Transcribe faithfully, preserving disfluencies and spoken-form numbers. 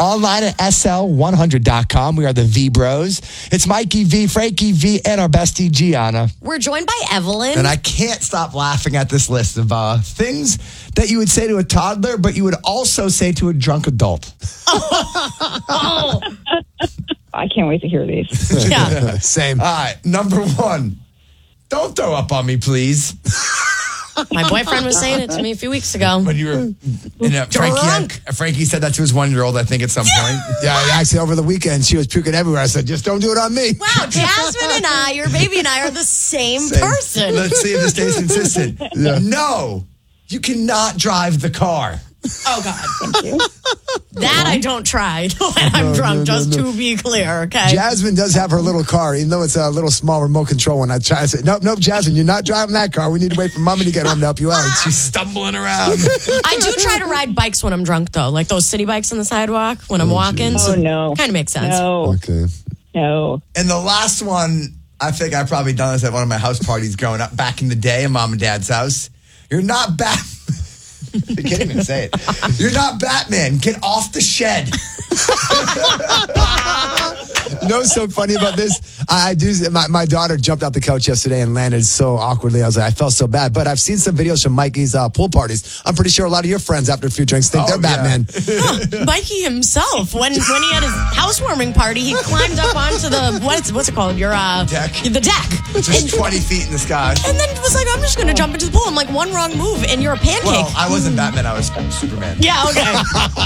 online at S L one hundred dot com. We are the V Bros. It's Mikey V, Frankie V, and our bestie Gianna. We're joined by Evelyn. And I can't stop laughing at this list of uh, things that you would say to a toddler, but you would also say to a drunk adult. Oh. I can't wait to hear these. Yeah. Same. All right, number one. Don't throw up on me, please. My boyfriend was saying it to me a few weeks ago. When you were, and, uh, Frankie, uh, Frankie said that to his one-year-old, I think, at some point. Yeah, actually, over the weekend, she was puking everywhere. I said, just don't do it on me. Wow, Jasmine and I, your baby and I, are the same, Same. person. Let's see if this stays consistent. Yeah. No, you cannot drive the car. Oh, God. Thank you. That I don't try when I'm No, drunk, no, no, just no. to be clear, okay? Jasmine does have her little car, even though it's a little small remote control one. I try to say, nope, nope, Jasmine, you're not driving that car. We need to wait for mommy to get home to help you out. She's stumbling around. I do try to ride bikes when I'm drunk, though, like those city bikes on the sidewalk when I'm walking. Oh, no. Kind of makes sense. No. Okay. No. And the last one, I think I've probably done this at one of my house parties growing up back in the day at mom and dad's house. You're not Bat. You can't even say it. You're not Batman. Get off the shed. You know what's so funny about this? I, I do. My, my daughter jumped out the couch yesterday and landed so awkwardly. I was like, I felt so bad. But I've seen some videos from Mikey's uh, pool parties. I'm pretty sure a lot of your friends, after a few drinks, think Oh, they're yeah. Batman. Mikey himself, when when he had his housewarming party, he climbed up onto the, what's what's it called? Your uh, Deck. The deck. Just And, twenty feet in the sky. and then was like, I'm just going to jump into the pool. I'm like, one wrong move and you're a pancake. Well, I wasn't Batman. I was Superman. Yeah, okay.